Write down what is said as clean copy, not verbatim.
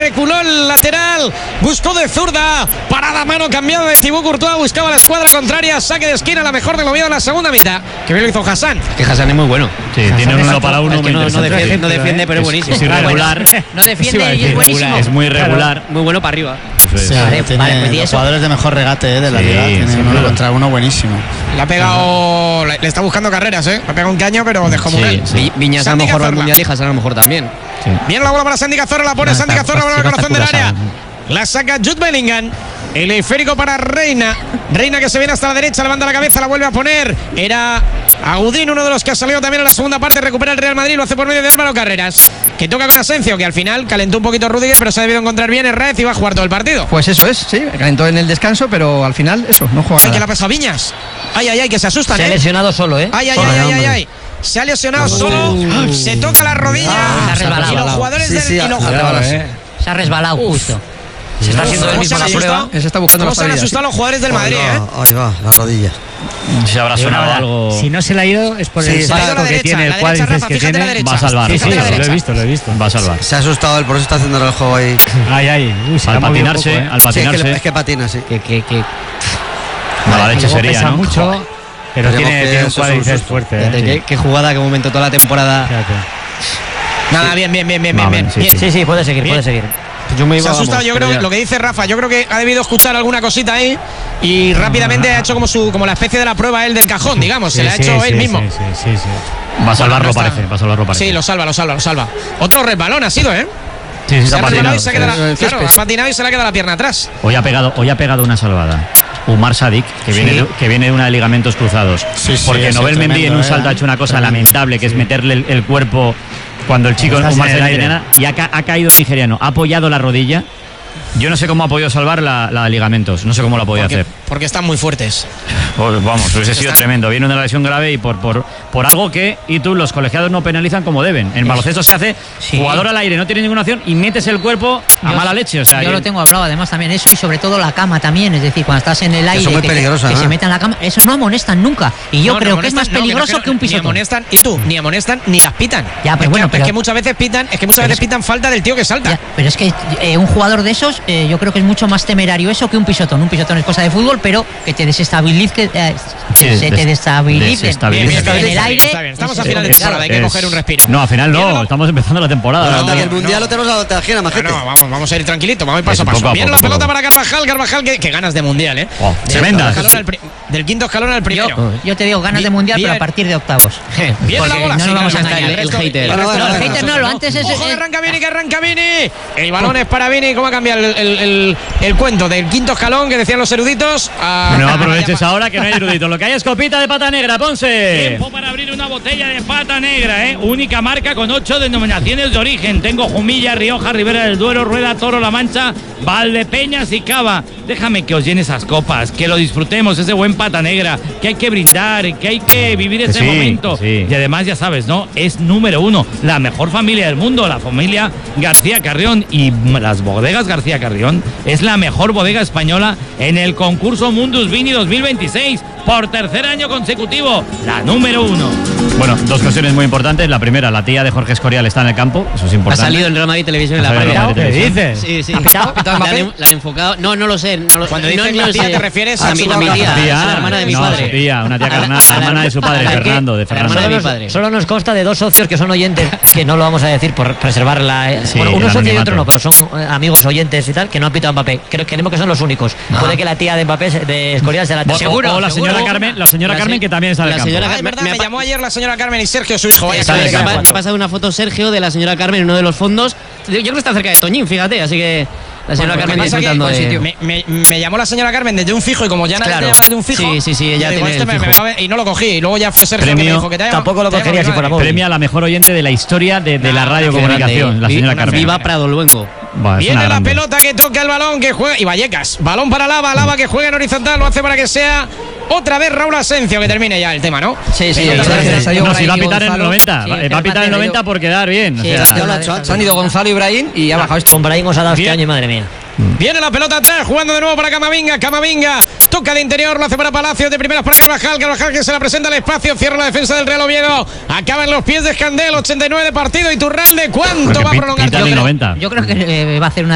reculó el lateral, buscó de zurda, parada a mano cambiada de Thibaut Courtois, buscaba la escuadra contraria, saque de esquina, la mejor del Oviedo en la segunda mitad. Que bien lo hizo Hassan. Que Hassan es muy bueno. Sí, tiene un 1 para 1. Es que no defiende, pero es buenísimo. Es irregular. No defiende y es buenísimo. Es muy irregular. Muy bueno para arriba. Sí, tiene los jugadores de mejor regate de la liga. Tiene uno contra uno buenísimo. Le ha pegado, le está buscando carreras, le ha pegado un caño, pero dejó muy bien. Viñas a lo mejor va al mundial y Hassan a lo mejor también. Sí. Bien la bola para Sandy Cazorla, la pone Sandy Cazorla por el corazón del área. La saca Jude Bellingham. El esférico para Reina. Reina que se viene hasta la derecha, levanta la cabeza, la vuelve a poner. Era Agudín, uno de los que ha salido también en la segunda parte. Recupera el Real Madrid, lo hace por medio de Álvaro Carreras, que toca con Asensio, que al final calentó un poquito Rudiger, pero se ha debido encontrar bien Herrez y va a jugar todo el partido. Pues eso es, sí, calentó en el descanso, pero al final eso, no juega. Sí, que le ha pasado a Viñas. Ay, que se asustan. Se ha lesionado solo, Ay. Se ha lesionado solo, se toca la rodilla. Se ha resbalado. Y los jugadores se ha resbalado justo. Se está haciendo el mismo la prueba. Se está buscando ¿Cómo se han asustado los jugadores del Madrid? Ahí va, la rodilla. Se habrá sonado algo. Si no se le ha ido es por el salto que tiene, el cuádriceps que tiene. Va a salvar. Sí, lo he visto. Va a salvar. Se ha asustado él, por eso está haciendo el juego ahí. Al patinarse. Sí, es que patina, sí. Mala leche sería, pesa ¿no? mucho, pero tiene un cuádriceps fuerte. Qué jugada, qué momento toda la temporada. Nada, bien. Sí, puede seguir. Se ha asustado, yo creo, lo que dice Rafa, yo creo que ha debido escuchar alguna cosita ahí y rápidamente ha hecho como la especie de la prueba él del cajón, digamos, se la ha hecho él mismo. Sí. Va a salvarlo, parece. Sí, lo salva. Otro resbalón ha sido, Sí, se ha patinado y se ha patinado y se le ha quedado la pierna atrás. Hoy ha pegado una salvada. Umar Sadik, que viene de una de ligamentos cruzados. Porque Nobel Mendy en un salto ha hecho una cosa lamentable, que es meterle el cuerpo cuando el chico Umar Sadik y ha caído el nigeriano, ha apoyado la rodilla. Yo no sé cómo ha podido salvar la ligamentos, no sé cómo lo ha podido hacer. Porque están muy fuertes. Pues vamos, hubiese sido tremendo. Viene una lesión grave y por algo que los colegiados no penalizan como deben. En baloncesto se hace jugador al aire, no tiene ninguna opción y metes el cuerpo a mala leche. O sea, yo lo tengo hablado además también eso y sobre todo la cama también, es decir, cuando estás en el aire eso es muy peligroso, que se meta en la cama, eso no amonestan nunca y yo creo que es más peligroso que un pisotón. Ni amonestan ni las pitan. Ya, pero es que muchas veces pitan falta del tío que salta. Ya, pero es que un jugador de esos yo creo que es mucho más temerario eso que un pisotón. Un pisotón es cosa de fútbol, pero que te desestabilice, en el aire. Está bien. Estamos a final de temporada, hay que coger un respiro. No, a final no, estamos empezando la temporada. Hasta que el mundial lo tenemos a la tajera, majete. No, vamos a ir tranquilito, vamos a ir paso a paso. Viene la pelota para Carvajal, que ganas de mundial, Tremendas. Del quinto escalón al primero. Yo te digo, ganas de mundial, pero a partir de octavos. Viene la bola, no nos vamos a engañar, el hater. El hater no, lo antes es. Ojo, que arranca Vini. El balón es para Vini. ¿Cómo ha cambiado el cuento del quinto escalón que decían los eruditos? No aproveches ahora que no hay eruditos. Lo que hay es copita de pata negra, Ponce. Tiempo para abrir una botella de pata negra, única marca con 8 denominaciones de origen. Tengo Jumilla, Rioja, Ribera del Duero, Rueda, Toro, La Mancha, Valdepeñas y Cava. Déjame que os llene esas copas, que lo disfrutemos, ese buen pata negra, que hay que brindar, que hay que vivir ese momento. Y además, ya sabes, ¿no? Es número 1, la mejor familia del mundo, la familia García Carrión. Y las bodegas García Carrión es la mejor bodega española en el concurso Mundus Vini 2026. Por tercer año consecutivo, la número 1. Bueno, dos cuestiones muy importantes. La primera, la tía de Jorge Escorial está en el campo. Eso es importante. Ha salido en Real Madrid Televisión en la previa. ¿Qué dices? Sí. ¿Han pitado? La han enfocado. No lo sé. Cuando dices la tía, ¿te refieres a mi tía? La hermana de mi padre. Su tía, una tía carnal, la hermana de su padre, Fernando. La hermana de mi padre. Solo nos consta de 2 socios que son oyentes, que no lo vamos a decir por preservar la. Bueno, uno socio y otro no, pero son amigos oyentes y tal, que no han pitado a Mbappé. Creemos que son los únicos. Puede que la tía de Mbappé, de Escorial, sea la tía. Seguro. O la señora Carmen, que también está en el campo. Es verdad, me llamó ayer la señora Carmen y Sergio, su hijo. Me ha pasado una foto Sergio de la señora Carmen en uno de los fondos. Yo creo que está cerca de Toñín, fíjate, así que la señora Carmen disfrutando de... Me llamó la señora Carmen desde un fijo y como ya nadie te llama desde un fijo... Sí, ella tiene el fijo. Y no lo cogí, y luego ya fue Sergio que me dijo que te tampoco lo cogería si fuera móvil. Premia a la mejor oyente de la historia de la radiocomunicación, la señora Carmen. Viva Prado Luengo. Viene la pelota que toca el balón, que juega... Y Vallecas, balón para Lava que juega en horizontal, lo hace para que sea... Otra vez Raúl Asensio, que termine ya el tema, ¿no? Sí. Si va a pitar en el 90. Va a pitar en el 90 por quedar bien. Se han ido Gonzalo y Brahim y ha bajado esto. Con Brahim os ha dado este año, madre mía. Viene la pelota atrás, jugando de nuevo para Camavinga. Toca de interior, lo hace para Palacios, de primeras para Carvajal que se la presenta al espacio, cierra la defensa del Real Oviedo. Acaba en los pies de Escandel, 89 de partido. Iturralde, ¿cuánto va a prolongar? Yo creo que va a hacer una